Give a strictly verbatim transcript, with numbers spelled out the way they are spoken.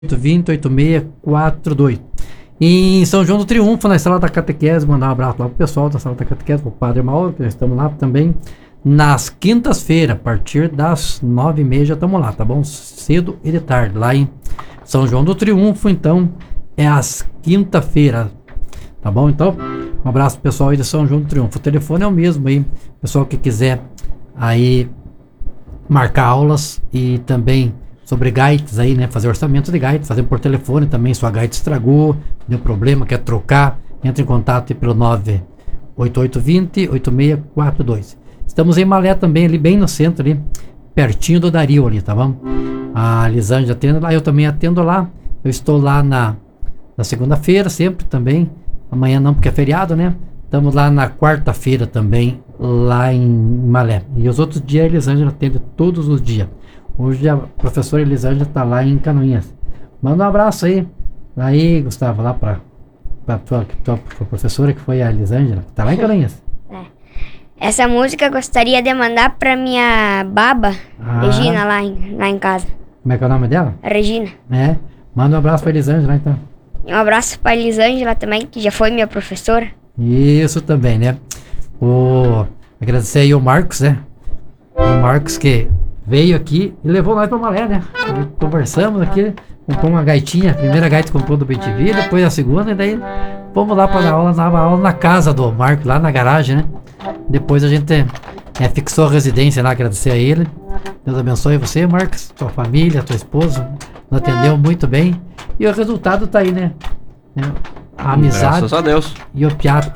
vinte, oitenta e seis quarenta e dois. Em São João do Triunfo, na Sala da Catequese, mandar um abraço lá pro pessoal da Sala da Catequese, pro Padre Mauro, que nós estamos lá também. Nas quintas-feiras, a partir das nove e meia já estamos lá, tá bom? Cedo e de tarde, lá em São João do Triunfo, então, é às quinta-feiras, tá bom? Então, um abraço pro pessoal aí de São João do Triunfo. O telefone é o mesmo aí, pessoal que quiser aí marcar aulas e também sobre gaites aí, né? Fazer orçamento de gaites, fazer por telefone também. Sua gaita estragou, deu problema, quer trocar, entre em contato pelo nove oito oito dois zero oito seis quatro dois. Estamos em Malé também, ali bem no centro, ali, pertinho do Dario ali, tá bom? A Lisângela atende lá, eu também atendo lá. Eu estou lá na, na segunda-feira, sempre também. Amanhã não, porque é feriado, né? Estamos lá na quarta-feira também, lá em Malé. E os outros dias a Elisângela atende todos os dias. Hoje a professora Elisângela está lá em Canoinhas. Manda um abraço aí. Aí, Gustavo, lá para a tua, tua, tua professora, que foi a Elisângela. Está lá em Canoinhas. É. Essa música eu gostaria de mandar para minha baba, ah. Regina, lá em, lá em casa. Como é que é o nome dela? Regina. É. Manda um abraço para a Elisângela, então. E um abraço para a Elisângela também, que já foi minha professora. Isso também, né? O, agradecer aí o Marcos, né? O Marcos que veio aqui e levou nós pra Malé, né? E conversamos aqui, comprou uma gaitinha, a primeira gaita comprou do B T V, depois a segunda, e daí fomos lá para dar aula, dar aula na casa do Marcos, lá na garagem, né? Depois a gente é, fixou a residência lá, agradecer a ele. Deus abençoe você, Marcos, tua família, tua esposa, nos atendeu muito bem. E o resultado tá aí, né? A amizade. Graças a Deus. E o piá